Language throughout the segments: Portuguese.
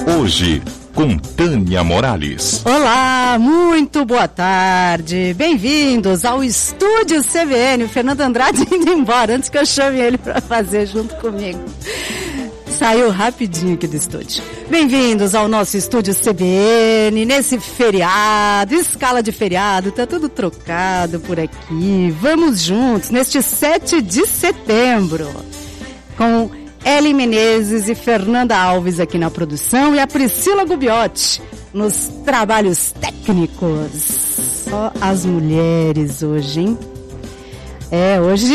Hoje, com Tânia Morales. Olá, muito boa tarde. Bem-vindos ao Estúdio CBN. O Fernando Andrade indo embora antes que eu chame ele para fazer junto comigo. Saiu rapidinho aqui do estúdio. Bem-vindos ao nosso Estúdio CBN, nesse feriado, escala de feriado, tá tudo trocado por aqui. Vamos juntos neste 7 de setembro, com Ellen Menezes e Fernanda Alves aqui na produção e a Priscila Gubiotti nos trabalhos técnicos. Só as mulheres hoje, hein? Hoje,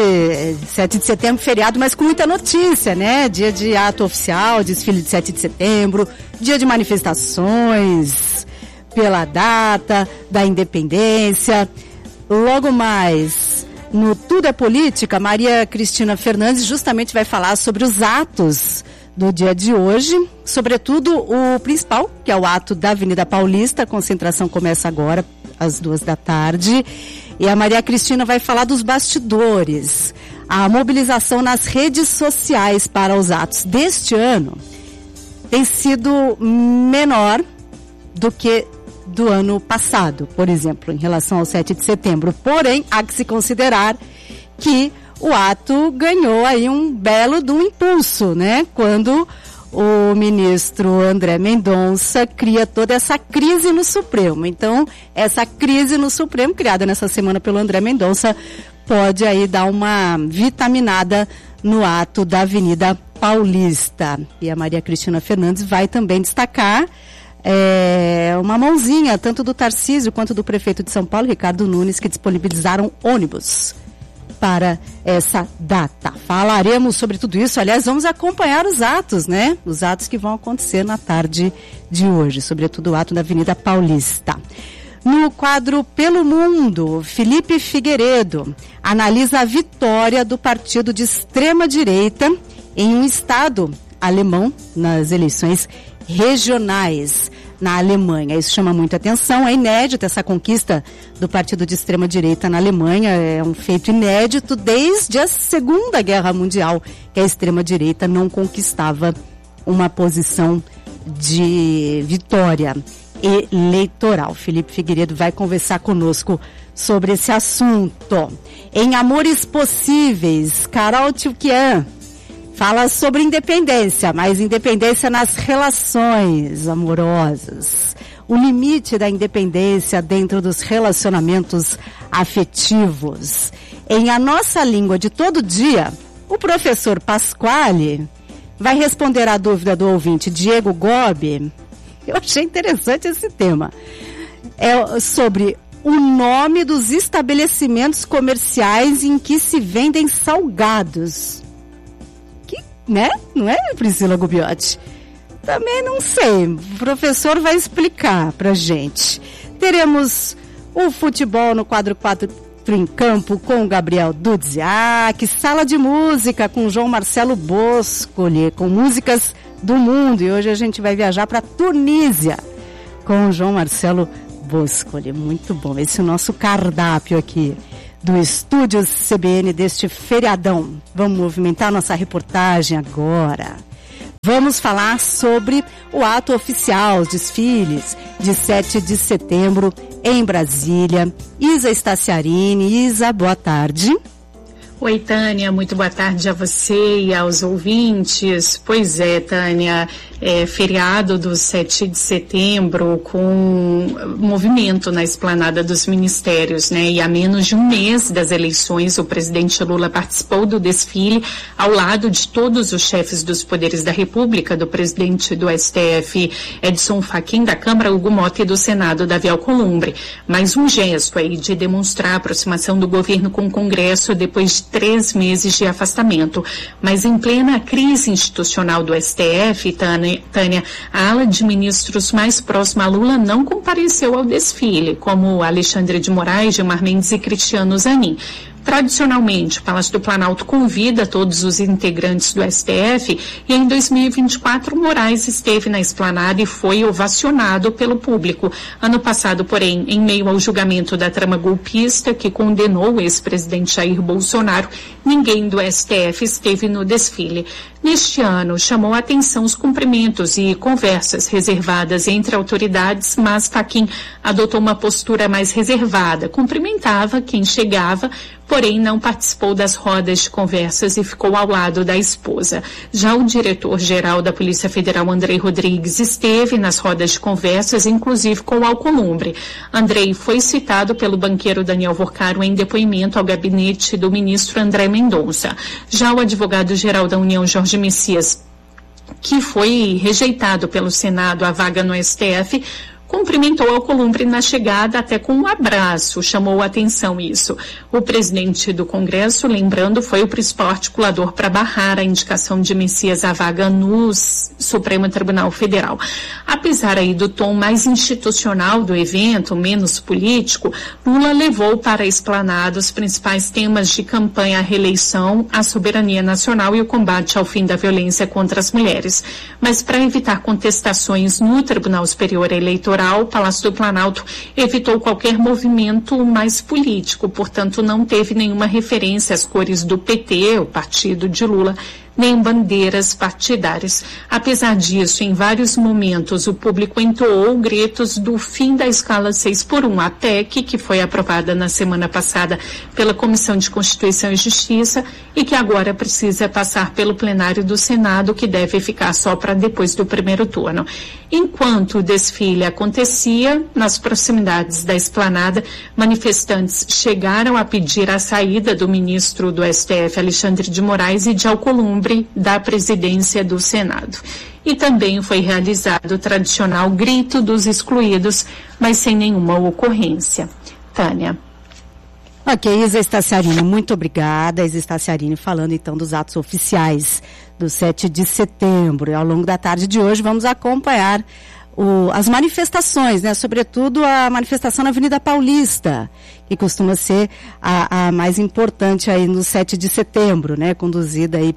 7 de setembro, feriado, mas com muita notícia, né? Dia de ato oficial, desfile de 7 de setembro, dia de manifestações pela data da independência. Logo mais, no Tudo é Política, Maria Cristina Fernandes justamente vai falar sobre os atos do dia de hoje, sobretudo o principal, que é o ato da Avenida Paulista. A concentração começa agora, às 14h. E a Maria Cristina vai falar dos bastidores, a mobilização nas redes sociais para os atos deste ano tem sido menor do que do ano passado, por exemplo, em relação ao 7 de setembro. Porém, há que se considerar que o ato ganhou aí um belo de um impulso, né? Quando o ministro André Mendonça cria toda essa crise no Supremo. Então, essa crise no Supremo, criada nessa semana pelo André Mendonça, pode aí dar uma vitaminada no ato da Avenida Paulista. E a Maria Cristina Fernandes vai também destacar uma mãozinha, tanto do Tarcísio quanto do prefeito de São Paulo, Ricardo Nunes, que disponibilizaram ônibus para essa data. Falaremos sobre tudo isso. Aliás, vamos acompanhar os atos, né? Os atos que vão acontecer na tarde de hoje, sobretudo o ato da Avenida Paulista. No quadro Pelo Mundo, Felipe Figueiredo analisa a vitória do partido de extrema-direita em um estado alemão nas eleições regionais na Alemanha. Isso chama muita atenção, é inédito essa conquista do partido de extrema-direita na Alemanha, é um feito inédito desde a Segunda Guerra Mundial, que a extrema-direita não conquistava uma posição de vitória eleitoral. Felipe Figueiredo vai conversar conosco sobre esse assunto. Em Amores Possíveis, Carol Tchoukian fala sobre independência, mas independência nas relações amorosas. O limite da independência dentro dos relacionamentos afetivos. Em A Nossa Língua de Todo Dia, o professor Pasquale vai responder à dúvida do ouvinte Diego Gobi. Eu achei interessante esse tema. É sobre o nome dos estabelecimentos comerciais em que se vendem salgados. Né? Não é, Priscila Gubiotti? Também não sei. O professor vai explicar pra gente. Teremos o futebol no quadro 4 em Campo com o Gabriel Dudziak, sala de música com João Marcelo Boscoli, com músicas do mundo. E hoje a gente vai viajar para Tunísia com o João Marcelo Boscoli. Muito bom. Esse é o nosso cardápio aqui do Estúdio CBN deste feriadão. Vamos movimentar nossa reportagem agora. Vamos falar sobre o ato oficial, os desfiles de 7 de setembro em Brasília. Isa Staciarini. Isa, boa tarde. Oi, Tânia, muito boa tarde a você e aos ouvintes. Pois é, Tânia, feriado do 7 de setembro com movimento na esplanada dos ministérios, né? E há menos de um mês das eleições, o presidente Lula participou do desfile ao lado de todos os chefes dos poderes da República, do presidente do STF, Edson Fachin, da Câmara, Hugo Motta, e do Senado, Davi Alcolumbre. Mais um gesto aí de demonstrar a aproximação do governo com o Congresso depois de 3 meses de afastamento. Mas em plena crise institucional do STF, Tânia, a ala de ministros mais próxima a Lula não compareceu ao desfile, como Alexandre de Moraes, Gilmar Mendes e Cristiano Zanin. Tradicionalmente, o Palácio do Planalto convida todos os integrantes do STF e em 2024 Moraes esteve na esplanada e foi ovacionado pelo público. Ano passado, porém, em meio ao julgamento da trama golpista que condenou o ex-presidente Jair Bolsonaro, ninguém do STF esteve no desfile. Neste ano, chamou a atenção os cumprimentos e conversas reservadas entre autoridades, mas Fachin adotou uma postura mais reservada, cumprimentava quem chegava, porém não participou das rodas de conversas e ficou ao lado da esposa. Já o diretor-geral da Polícia Federal, Andrei Rodrigues, esteve nas rodas de conversas, inclusive com o Alcolumbre. Andrei foi citado pelo banqueiro Daniel Vorcaro em depoimento ao gabinete do ministro André Mendonça. Já o advogado-geral da União, Jorge Messias, que foi rejeitado pelo Senado a vaga no STF, cumprimentou Alcolumbre na chegada até com um abraço, chamou a atenção isso. O presidente do Congresso, lembrando, foi o principal articulador para barrar a indicação de Messias à vaga no Supremo Tribunal Federal. Apesar aí do tom mais institucional do evento, menos político, Lula levou para a esplanada os principais temas de campanha à reeleição, a soberania nacional e o combate ao fim da violência contra as mulheres. Mas para evitar contestações no Tribunal Superior Eleitoral, o Palácio do Planalto evitou qualquer movimento mais político, portanto não teve nenhuma referência às cores do PT, o partido de Lula, nem bandeiras partidárias. Apesar disso, em vários momentos, o público entoou gritos do fim da escala 6x1, a PEC, que foi aprovada na semana passada pela Comissão de Constituição e Justiça e que agora precisa passar pelo plenário do Senado, que deve ficar só para depois do primeiro turno. Enquanto o desfile acontecia, nas proximidades da esplanada, manifestantes chegaram a pedir a saída do ministro do STF, Alexandre de Moraes, e de Alcolumbre, da presidência do Senado. E também foi realizado o tradicional grito dos excluídos, mas sem nenhuma ocorrência. Tânia. Ok, Isa Staciarini, muito obrigada. Isa Staciarini falando então dos atos oficiais do 7 de setembro. E ao longo da tarde de hoje vamos acompanhar as manifestações, né? Sobretudo a manifestação na Avenida Paulista, que costuma ser a mais importante aí no 7 de setembro, né? Conduzida aí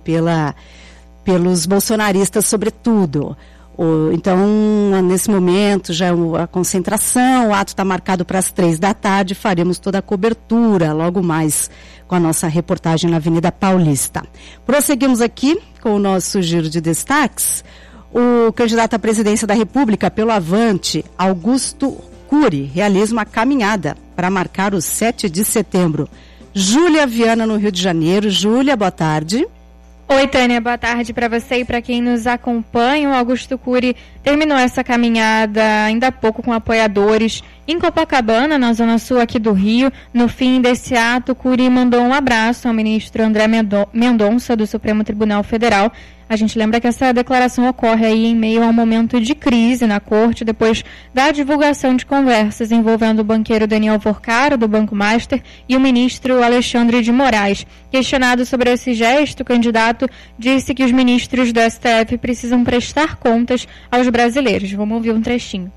pelos bolsonaristas, sobretudo. Então, nesse momento, já a concentração, o ato está marcado para as 15h, faremos toda a cobertura, logo mais, com a nossa reportagem na Avenida Paulista. Prosseguimos aqui com o nosso giro de destaques. O candidato à presidência da República pelo Avante, Augusto Cury, realiza uma caminhada para marcar o 7 de setembro. Júlia Viana, no Rio de Janeiro. Júlia, boa tarde. Oi, Tânia, boa tarde para você e para quem nos acompanha. O Augusto Cury terminou essa caminhada ainda há pouco com apoiadores em Copacabana, na zona sul aqui do Rio. No fim desse ato, Cury mandou um abraço ao ministro André Mendonça, do Supremo Tribunal Federal. A gente lembra que essa declaração ocorre aí em meio a um momento de crise na corte, depois da divulgação de conversas envolvendo o banqueiro Daniel Vorcaro, do Banco Master, e o ministro Alexandre de Moraes. Questionado sobre esse gesto, o candidato disse que os ministros do STF precisam prestar contas aos brasileiros. Vamos ouvir um trechinho.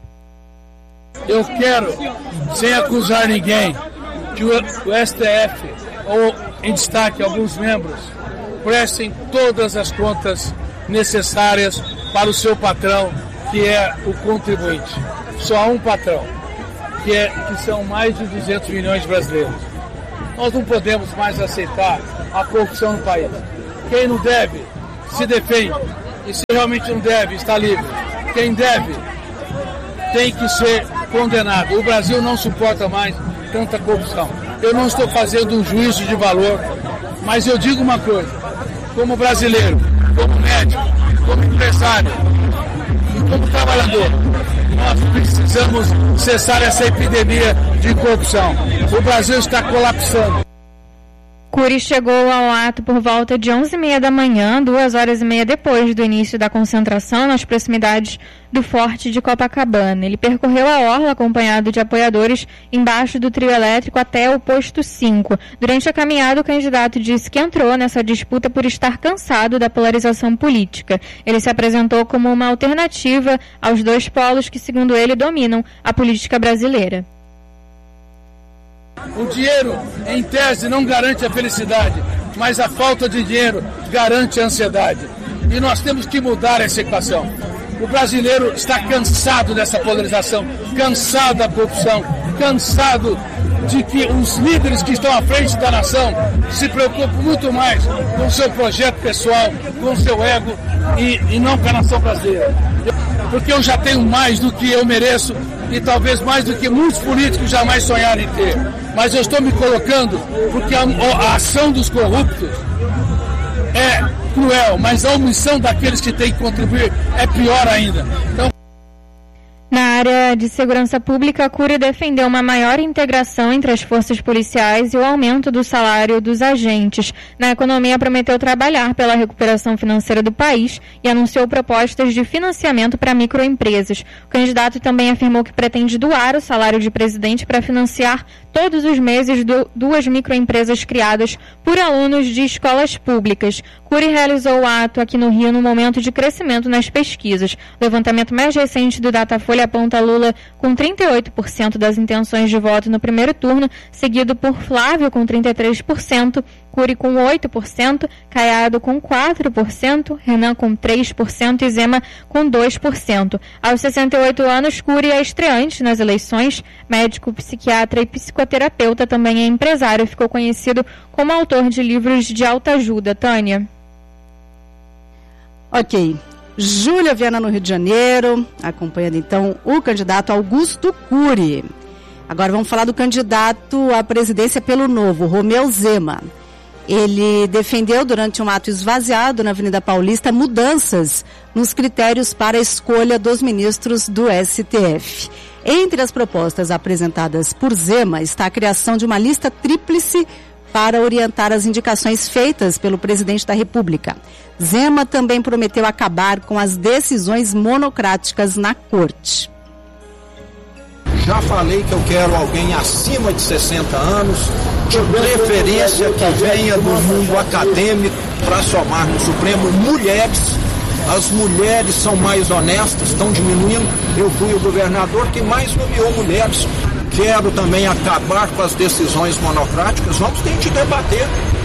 Eu quero, sem acusar ninguém, que o STF, ou em destaque alguns membros, prestem todas as contas necessárias para o seu patrão, que é o contribuinte. Só há um patrão, que são mais de 200 milhões de brasileiros. Nós não podemos mais aceitar a corrupção no país. Quem não deve, se defende. E se realmente não deve, está livre. Quem deve, tem que ser condenado. O Brasil não suporta mais tanta corrupção. Eu não estou fazendo um juízo de valor, mas eu digo uma coisa. Como brasileiro, como médico, como empresário e como trabalhador, nós precisamos cessar essa epidemia de corrupção. O Brasil está colapsando. Cury chegou ao ato por volta de 11h30 da manhã, 2h30 depois do início da concentração, nas proximidades do Forte de Copacabana. Ele percorreu a orla acompanhado de apoiadores embaixo do trio elétrico até o posto 5. Durante a caminhada, o candidato disse que entrou nessa disputa por estar cansado da polarização política. Ele se apresentou como uma alternativa aos dois polos que, segundo ele, dominam a política brasileira. O dinheiro, em tese, não garante a felicidade, mas a falta de dinheiro garante a ansiedade. E nós temos que mudar essa equação. O brasileiro está cansado dessa polarização, cansado da corrupção, cansado de que os líderes que estão à frente da nação se preocupam muito mais com o seu projeto pessoal, com o seu ego e não com a nação brasileira. Porque eu já tenho mais do que eu mereço e talvez mais do que muitos políticos jamais sonharam em ter. Mas eu estou me colocando porque a ação dos corruptos é cruel, mas a omissão daqueles que têm que contribuir é pior ainda. Então, na área de segurança pública, a Cury defendeu uma maior integração entre as forças policiais e o aumento do salário dos agentes. Na economia, prometeu trabalhar pela recuperação financeira do país e anunciou propostas de financiamento para microempresas. O candidato também afirmou que pretende doar o salário de presidente para financiar todos os meses duas microempresas criadas por alunos de escolas públicas. Cury realizou o ato aqui no Rio no momento de crescimento nas pesquisas. O levantamento mais recente do Datafolha aponta Lula com 38% das intenções de voto no primeiro turno, seguido por Flávio com 33%, Cury com 8%, Caiado com 4%, Renan com 3% e Zema com 2%. Aos 68 anos, Cury é estreante nas eleições, médico, psiquiatra e psicoterapeuta, também é empresário, ficou conhecido como autor de livros de autoajuda. Tânia. Ok. Júlia Viana no Rio de Janeiro, acompanhando então o candidato Augusto Cury. Agora vamos falar do candidato à presidência pelo Novo, Romeu Zema. Ele defendeu durante um ato esvaziado na Avenida Paulista mudanças nos critérios para a escolha dos ministros do STF. Entre as propostas apresentadas por Zema está a criação de uma lista tríplice para orientar as indicações feitas pelo presidente da República. Zema também prometeu acabar com as decisões monocráticas na corte. Já falei que eu quero alguém acima de 60 anos, de preferência que venha do mundo acadêmico para somar no Supremo mulheres. As mulheres são mais honestas, estão diminuindo. Eu fui o governador que mais nomeou mulheres. Quero também acabar com as decisões monocráticas. Vamos ter que debater.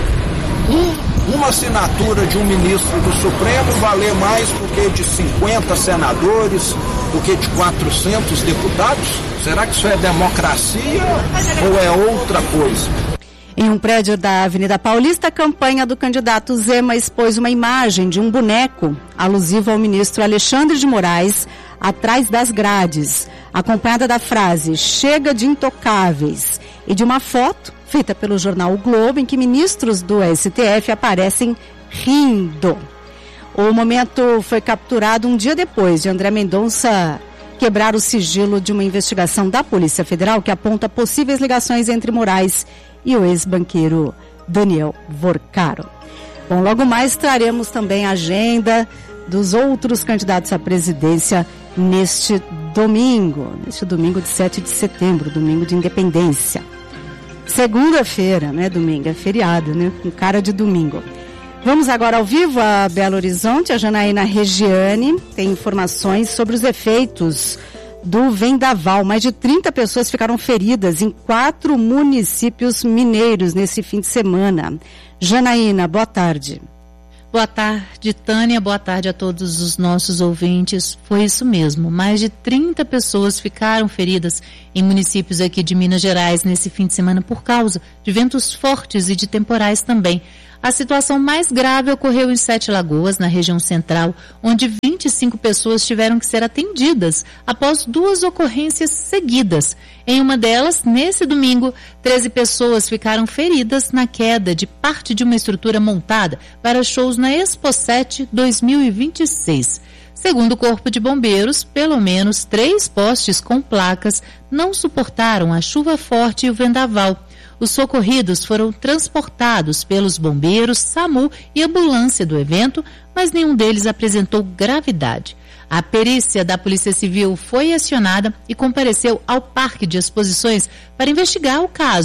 Uma assinatura de um ministro do Supremo valer mais do que de 50 senadores, do que de 400 deputados? Será que isso é democracia ou é outra coisa? Em um prédio da Avenida Paulista, a campanha do candidato Zema expôs uma imagem de um boneco alusivo ao ministro Alexandre de Moraes atrás das grades, acompanhada da frase "Chega de intocáveis" e de uma foto feita pelo jornal O Globo em que ministros do STF aparecem rindo. O momento foi capturado um dia depois de André Mendonça quebrar o sigilo de uma investigação da Polícia Federal que aponta possíveis ligações entre Moraes e o ex-banqueiro Daniel Vorcaro. Bom, logo mais traremos também a agenda dos outros candidatos à presidência neste domingo de 7 de setembro, domingo de independência. Segunda-feira, né, domingo, é feriado, né, com cara de domingo. Vamos agora ao vivo a Belo Horizonte, a Janaína Regiane tem informações sobre os efeitos do vendaval. Mais de 30 pessoas ficaram feridas em 4 municípios mineiros nesse fim de semana. Janaína, boa tarde. Boa tarde, Tânia. Boa tarde a todos os nossos ouvintes. Foi isso mesmo. Mais de 30 pessoas ficaram feridas em municípios aqui de Minas Gerais nesse fim de semana por causa de ventos fortes e de temporais também. A situação mais grave ocorreu em Sete Lagoas, na região central, onde 25 pessoas tiveram que ser atendidas após 2 ocorrências seguidas. Em uma delas, nesse domingo, 13 pessoas ficaram feridas na queda de parte de uma estrutura montada para shows na Expo 7 2026. Segundo o Corpo de Bombeiros, pelo menos 3 postes com placas não suportaram a chuva forte e o vendaval. Os socorridos foram transportados pelos bombeiros, SAMU e ambulância do evento, mas nenhum deles apresentou gravidade. A perícia da Polícia Civil foi acionada e compareceu ao Parque de Exposições para investigar o caso.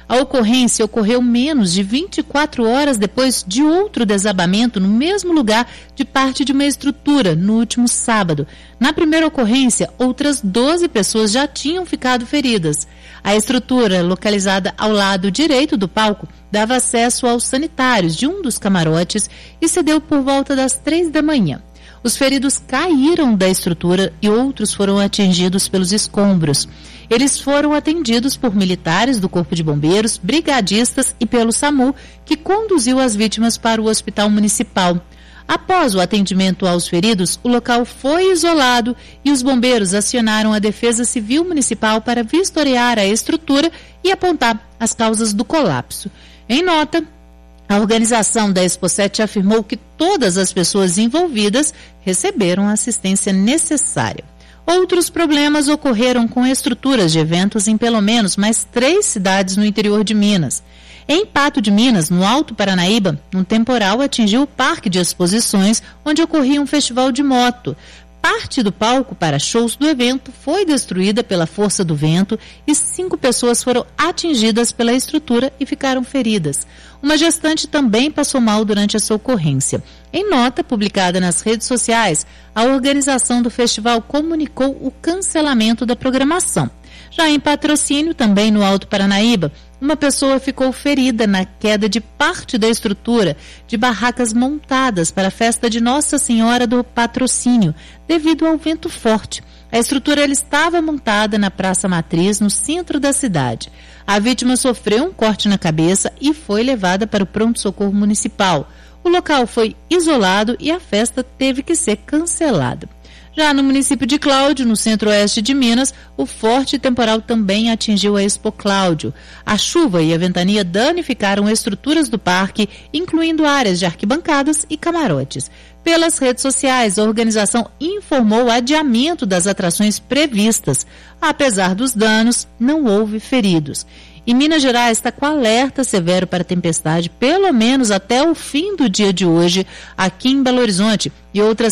A ocorrência ocorreu menos de 24 horas depois de outro desabamento no mesmo lugar de parte de uma estrutura no último sábado. Na primeira ocorrência, outras 12 pessoas já tinham ficado feridas. A estrutura, localizada ao lado direito do palco, dava acesso aos sanitários de um dos camarotes e cedeu por volta das 3 da manhã. Os feridos caíram da estrutura e outros foram atingidos pelos escombros. Eles foram atendidos por militares do Corpo de Bombeiros, brigadistas e pelo SAMU, que conduziu as vítimas para o hospital municipal. Após o atendimento aos feridos, o local foi isolado e os bombeiros acionaram a Defesa Civil Municipal para vistoriar a estrutura e apontar as causas do colapso. Em nota, a organização da Expo 7 afirmou que todas as pessoas envolvidas receberam a assistência necessária. Outros problemas ocorreram com estruturas de eventos em pelo menos mais 3 cidades no interior de Minas. Em Pato de Minas, no Alto Paranaíba, um temporal atingiu o parque de exposições onde ocorria um festival de moto. Parte do palco para shows do evento foi destruída pela força do vento e 5 pessoas foram atingidas pela estrutura e ficaram feridas. Uma gestante também passou mal durante essa ocorrência. Em nota publicada nas redes sociais, a organização do festival comunicou o cancelamento da programação. Já em Patrocínio, também no Alto Paranaíba, uma pessoa ficou ferida na queda de parte da estrutura de barracas montadas para a festa de Nossa Senhora do Patrocínio, devido ao vento forte. A estrutura estava montada na Praça Matriz, no centro da cidade. A vítima sofreu um corte na cabeça e foi levada para o pronto-socorro municipal. O local foi isolado e a festa teve que ser cancelada. Já no município de Cláudio, no centro-oeste de Minas, o forte temporal também atingiu a Expo Cláudio. A chuva e a ventania danificaram estruturas do parque, incluindo áreas de arquibancadas e camarotes. Pelas redes sociais, a organização informou o adiamento das atrações previstas. Apesar dos danos, não houve feridos. E Minas Gerais está com alerta severo para tempestade, pelo menos até o fim do dia de hoje, aqui em Belo Horizonte e outras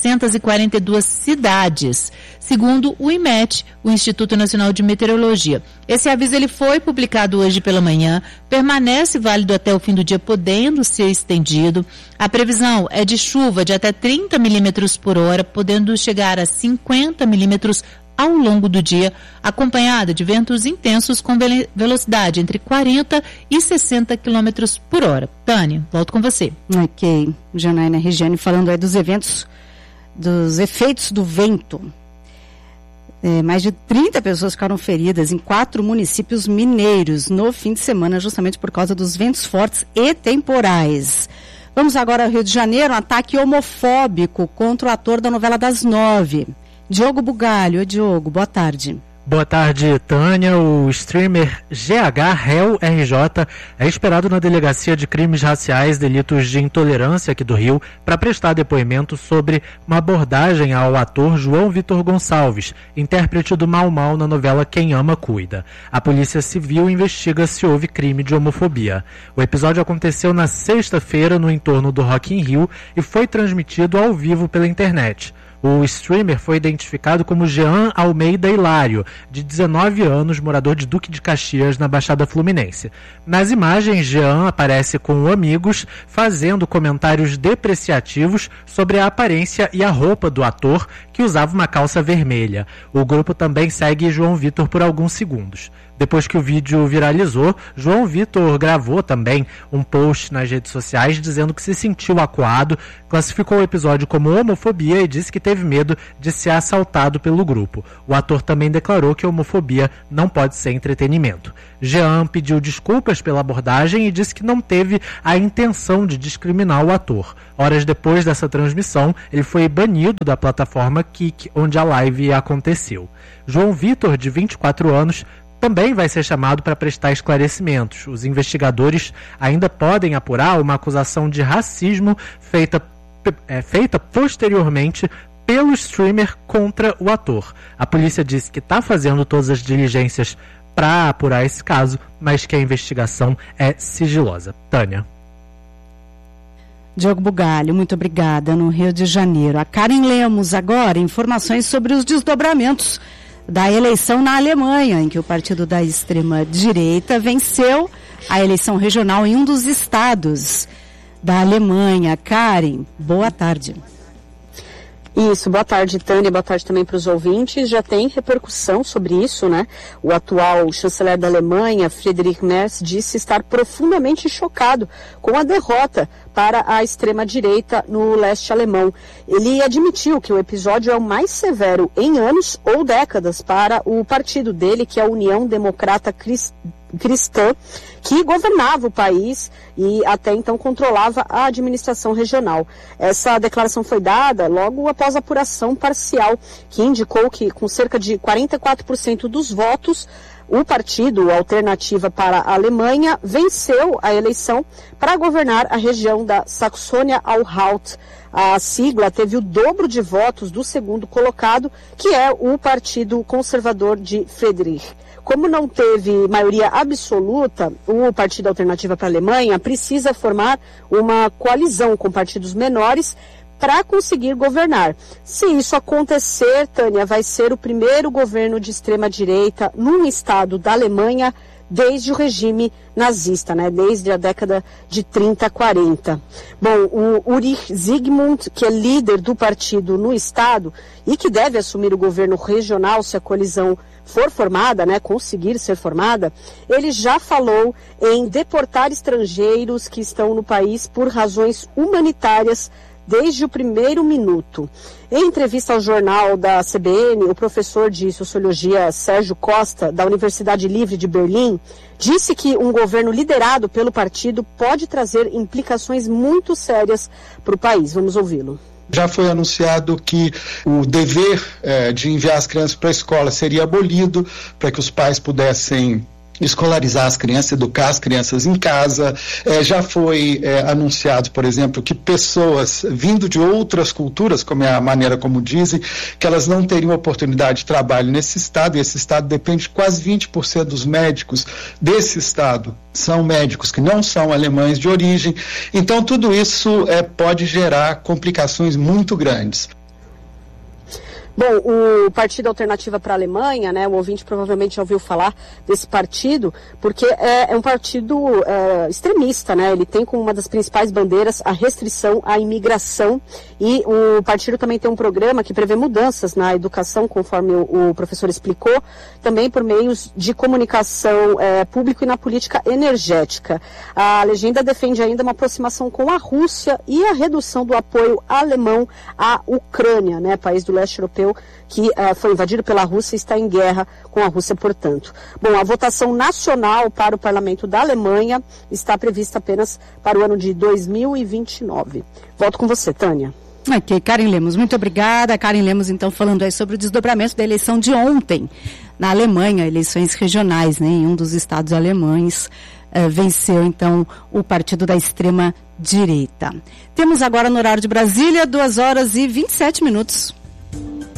742 cidades, segundo o IMET, o Instituto Nacional de Meteorologia. Esse aviso ele foi publicado hoje pela manhã, permanece válido até o fim do dia, podendo ser estendido. A previsão é de chuva de até 30 milímetros por hora, podendo chegar a 50 milímetros ao longo do dia, acompanhada de ventos intensos com velocidade entre 40 e 60 km por hora. Tânia, volto com você. Ok. Janaína Regiane falando aí dos eventos, dos efeitos do vento. Mais de 30 pessoas ficaram feridas em 4 municípios mineiros no fim de semana, justamente por causa dos ventos fortes e temporais. Vamos agora ao Rio de Janeiro, um ataque homofóbico contra o ator da novela das 9. Diogo Bugalho. Oi, Diogo, boa tarde. Boa tarde, Tânia. O streamer GH Hell RJ é esperado na Delegacia de Crimes Raciais, Delitos de Intolerância aqui do Rio para prestar depoimento sobre uma abordagem ao ator João Vitor Gonçalves, intérprete do Mau Mau na novela Quem Ama Cuida. A Polícia Civil investiga se houve crime de homofobia. O episódio aconteceu na sexta-feira no entorno do Rock in Rio e foi transmitido ao vivo pela internet. O streamer foi identificado como Jean Almeida Hilário, de 19 anos, morador de Duque de Caxias, na Baixada Fluminense. Nas imagens, Jean aparece com amigos, fazendo comentários depreciativos sobre a aparência e a roupa do ator, que usava uma calça vermelha. O grupo também segue João Vitor por alguns segundos. Depois que o vídeo viralizou, João Vitor gravou também um post nas redes sociais dizendo que se sentiu acuado, classificou o episódio como homofobia e disse que teve medo de ser assaltado pelo grupo. O ator também declarou que a homofobia não pode ser entretenimento. Jean pediu desculpas pela abordagem e disse que não teve a intenção de discriminar o ator. Horas depois dessa transmissão, ele foi banido da plataforma Kik, onde a live aconteceu. João Vitor, de 24 anos, também vai ser chamado para prestar esclarecimentos. Os investigadores ainda podem apurar uma acusação de racismo feita posteriormente pelo streamer contra o ator. A polícia disse que está fazendo todas as diligências para apurar esse caso, mas que a investigação é sigilosa. Tânia. Diogo Bugalho, muito obrigada, no Rio de Janeiro. A Karen Lemos agora, informações sobre os desdobramentos da eleição na Alemanha, em que o partido da extrema-direita venceu a eleição regional em um dos estados da Alemanha. Karen, boa tarde. Isso, boa tarde, Tânia, boa tarde também para os ouvintes. Já tem repercussão sobre isso, né? O atual chanceler da Alemanha, Friedrich Merz, disse estar profundamente chocado com a derrota para a extrema-direita no leste alemão. Ele admitiu que o episódio é o mais severo em anos ou décadas para o partido dele, que é a União Democrata Cristã, que governava o país e até então controlava a administração regional. Essa declaração foi dada logo após a apuração parcial, que indicou que com cerca de 44% dos votos, o partido Alternativa para a Alemanha venceu a eleição para governar a região da Saxônia-Anhalt. A sigla teve o dobro de votos do segundo colocado, que é o Partido Conservador de Friedrich. Como não teve maioria absoluta, o Partido Alternativa para a Alemanha precisa formar uma coalizão com partidos menores para conseguir governar. Se isso acontecer, Tânia, vai ser o primeiro governo de extrema-direita num estado da Alemanha desde o regime nazista, né? Desde a década de 30, 40. Bom, o Ulrich Zygmunt, que é líder do partido no estado e que deve assumir o governo regional se a coalizão for formada, né, conseguir ser formada, ele já falou em deportar estrangeiros que estão no país por razões humanitárias desde o primeiro minuto. Em entrevista ao jornal da CBN, o professor de Sociologia Sérgio Costa, da Universidade Livre de Berlim, disse que um governo liderado pelo partido pode trazer implicações muito sérias para o país. Vamos ouvi-lo. Já foi anunciado que o dever de enviar as crianças para a escola seria abolido para que os pais pudessem escolarizar as crianças, educar as crianças em casa. Já foi anunciado, por exemplo, que pessoas vindo de outras culturas, como é a maneira como dizem, que elas não teriam oportunidade de trabalho nesse estado, e esse estado depende de quase 20% dos médicos desse estado são médicos que não são alemães de origem. Então tudo isso pode gerar complicações muito grandes. Bom, o Partido Alternativa para a Alemanha, né, o ouvinte provavelmente já ouviu falar desse partido, porque é um partido extremista, né, ele tem como uma das principais bandeiras a restrição à imigração, e o partido também tem um programa que prevê mudanças na educação, conforme o professor explicou, também por meios de comunicação público e na política energética. A legenda defende ainda uma aproximação com a Rússia e a redução do apoio alemão à Ucrânia, né, país do leste europeu, que foi invadido pela Rússia e está em guerra com a Rússia, portanto. Bom, a votação nacional para o parlamento da Alemanha está prevista apenas para o ano de 2029. Volto com você, Tânia. Ok, Karen Lemos, muito obrigada. Karen Lemos, então, falando aí sobre o desdobramento da eleição de ontem na Alemanha, eleições regionais, né, em um dos estados alemães. Venceu, então, o partido da extrema-direita. Temos agora no horário de Brasília 2h27.